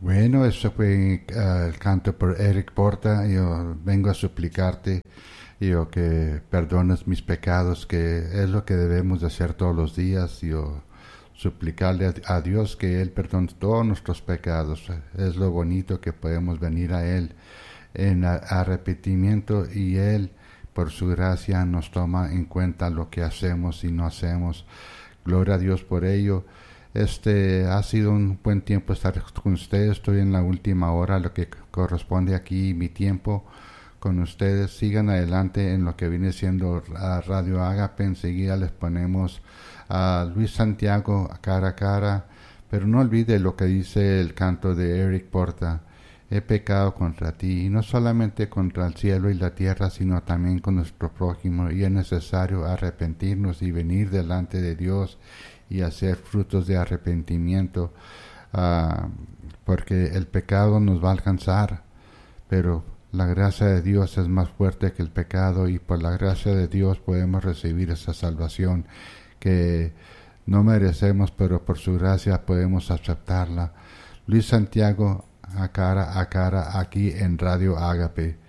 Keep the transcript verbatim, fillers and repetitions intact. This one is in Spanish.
Bueno, eso fue uh, el canto por Eric Porta. Yo vengo a suplicarte, yo que perdones mis pecados, que es lo que debemos de hacer todos los días. Yo suplicarle a, a Dios que Él perdone todos nuestros pecados. Es lo bonito que podemos venir a Él en a, arrepentimiento y Él, por su gracia, nos toma en cuenta lo que hacemos y no hacemos. Gloria a Dios por ello. Este ha sido un buen tiempo estar con ustedes. Estoy en la última hora, lo que corresponde aquí, mi tiempo con ustedes. Sigan adelante en lo que viene siendo a Radio Ágape. Enseguida les ponemos a Luis Santiago cara a cara. Pero no olvide lo que dice el canto de Eric Porta. He pecado contra ti, y no solamente contra el cielo y la tierra, sino también con nuestro prójimo, y es necesario arrepentirnos y venir delante de Dios y hacer frutos de arrepentimiento, uh, porque el pecado nos va a alcanzar, pero la gracia de Dios es más fuerte que el pecado, y por la gracia de Dios podemos recibir esa salvación que no merecemos, pero por su gracia podemos aceptarla. Luis Santiago, a cara a cara, aquí en Radio Ágape.